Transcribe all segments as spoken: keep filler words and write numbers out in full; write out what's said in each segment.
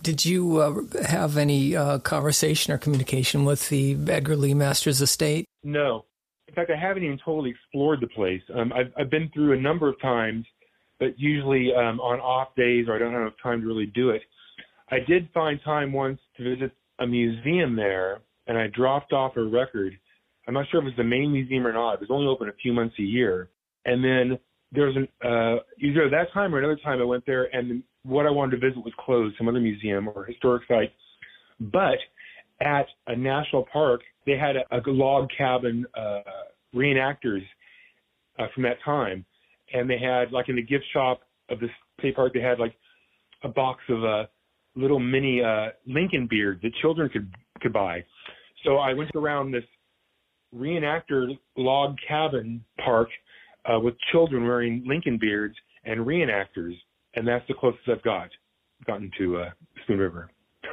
Did you uh, have any uh, conversation or communication with the Edgar Lee Masters estate? No. In fact, I haven't even totally explored the place. Um, I've, I've been through a number of times, but usually um, on off days or I don't have enough time to really do it. I did find time once to visit a museum there, and I dropped off a record. I'm not sure if it was the main museum or not. It was only open a few months a year. And then there was an, uh, either that time or another time I went there, and what I wanted to visit was closed, some other museum or historic site. But at a national park, they had a, a log cabin uh, reenactors uh, from that time. And they had, like in the gift shop of the state park, they had like a box of uh, little mini uh, Lincoln beards that children could, could buy. So I went around this reenactor log cabin park uh, with children wearing Lincoln beards and reenactors. And that's the closest I've got gotten to uh, Spoon River.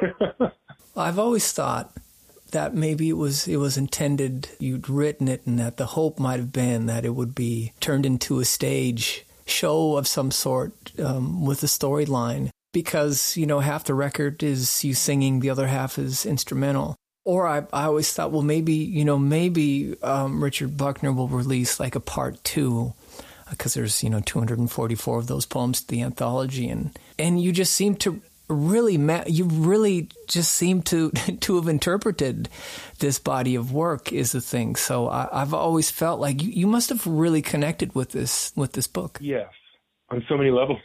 I've always thought that maybe it was it was intended, you'd written it, and that the hope might have been that it would be turned into a stage show of some sort um, with a storyline. Because, you know, half the record is you singing, the other half is instrumental. Or I, I always thought, well, maybe, you know, maybe um, Richard Buckner will release like a part two, because there's, you know, two hundred forty-four of those poems to the anthology. And, and you just seem to really, ma- you really just seem to, to have interpreted this body of work is the thing. So I, I've always felt like you, you must have really connected with this, with this book. Yes, on so many levels.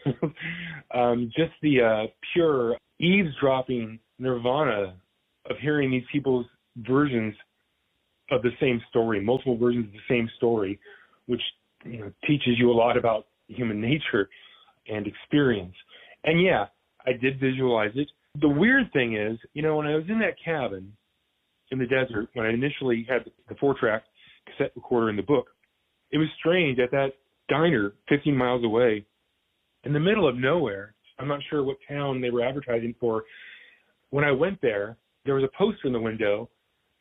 um, just the uh, pure eavesdropping nirvana of hearing these people's versions of the same story, multiple versions of the same story, which, you know, teaches you a lot about human nature and experience. And yeah, I did visualize it. The weird thing is, you know, when I was in that cabin in the desert, when I initially had the four-track cassette recorder in the book, it was strange at that diner fifteen miles away in the middle of nowhere. I'm not sure what town they were advertising for. When I went there, there was a poster in the window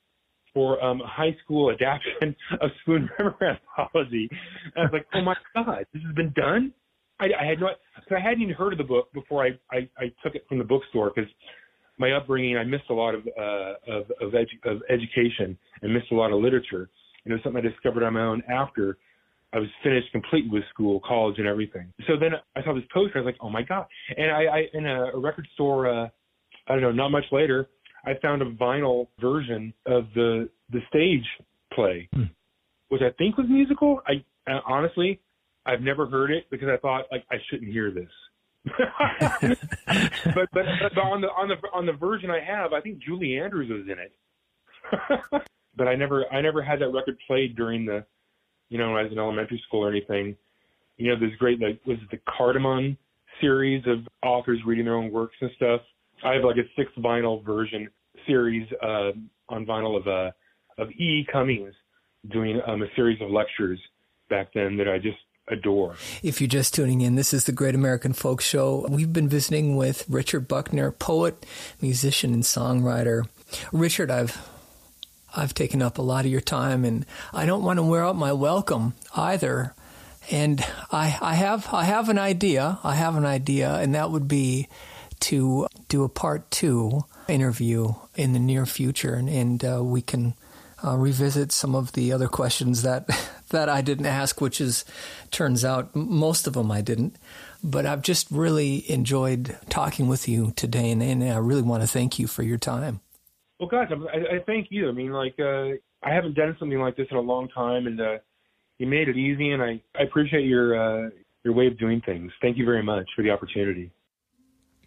for um, a high school adaptation of Spoon River Anthology. And I was like, oh my God, this has been done? I, I had no, so I hadn't even heard of the book before I, I, I took it from the bookstore, because my upbringing, I missed a lot of uh, of of, edu- of education and missed a lot of literature. And it was something I discovered on my own after I was finished completely with school, college, and everything. So then I saw this poster. I was like, oh my God! And I, I in a, a record store, uh, I don't know, not much later, I found a vinyl version of the the stage play, hmm. which I think was musical. I uh, honestly. I've never heard it because I thought, like, I shouldn't hear this. but, but but on the on the on the version I have, I think Julie Andrews was in it. But I never I never had that record played during the, you know, as an elementary school or anything. You know, there's great, like, was it the Cardamom series of authors reading their own works and stuff. I have like a six vinyl version series uh, on vinyl of uh, of E. Cummings doing um, a series of lectures back then that I just adore. If you're just tuning in, this is the Great American Folk Show. We've been visiting with Richard Buckner, poet, musician, and songwriter. Richard, I've I've taken up a lot of your time, and I don't want to wear out my welcome either. And I I have I have an idea. I have an idea, and that would be to do a part two interview in the near future, and, and uh, we can uh, revisit some of the other questions that that I didn't ask, which is, turns out, most of them I didn't. But I've just really enjoyed talking with you today, and, and I really want to thank you for your time. Well, guys, I, I thank you. I mean, like, uh, I haven't done something like this in a long time, and uh, you made it easy, and I, I appreciate your uh, your way of doing things. Thank you very much for the opportunity.